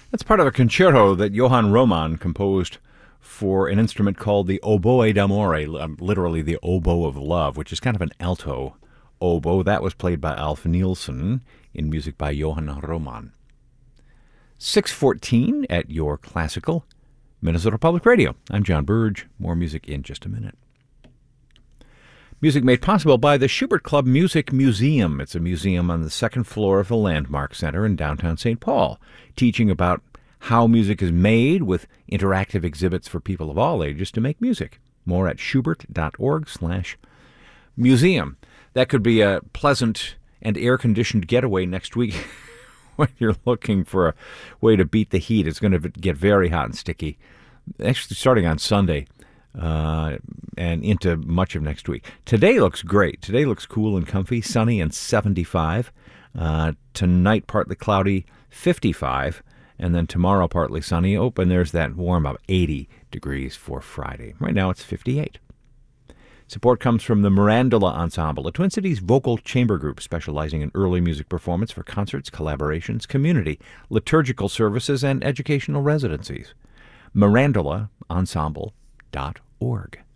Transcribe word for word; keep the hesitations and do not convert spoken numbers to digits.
That's part of a concerto that Johann Roman composed for an instrument called the oboe d'amore, literally the oboe of love, which is kind of an alto oboe. That was played by Alf Nielsen in music by Johann Roman. six fourteen at your classical Minnesota Public Radio. I'm John Burge. More music in just a minute. Music made possible by the Schubert Club Music Museum. It's a museum on the second floor of the Landmark Center in downtown Saint Paul, teaching about how music is made with interactive exhibits for people of all ages to make music. More at schubert.org slash museum. That could be a pleasant and air-conditioned getaway next week when you're looking for a way to beat the heat. It's going to get very hot and sticky, actually starting on Sunday. Uh, and into much of next week. Today looks great. Today looks cool and comfy, sunny and seventy-five. Uh, tonight, partly cloudy, fifty-five. And then tomorrow, partly sunny. Oh, and there's that warm up, eighty degrees for Friday. Right now, it's fifty-eight. Support comes from the Mirandola Ensemble, a Twin Cities vocal chamber group specializing in early music performance for concerts, collaborations, community, liturgical services, and educational residencies. Mirandola Ensemble. Dot org.